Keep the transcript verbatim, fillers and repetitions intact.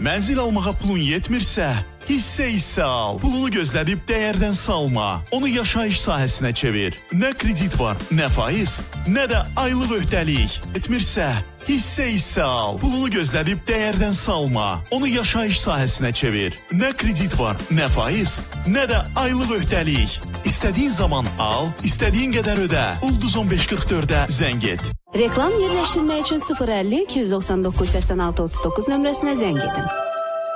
Mənzil almağa pulun yetmirsə, hissə-hissə al. Pulunu gözlədib dəyərdən salma. Onu yaşayış sahəsinə çevir. Nə kredit var, nə faiz, nə də aylıq öhdəlik. Yetmirsə, hissə-hissə al. Pulunu gözlədib dəyərdən salma. Onu yaşayış sahəsinə çevir. Nə kredit var, nə faiz, nə də aylıq öhdəlik. İstədiyin zaman al, istədiyin qədər ödə. Ulduz on beş qırx dördə zəng et. Reklam yerləşdirmək üçün sıfır əlli iki yüz doxsan doqquz səksən altı otuz doqquz nömrəsinə zəng edin.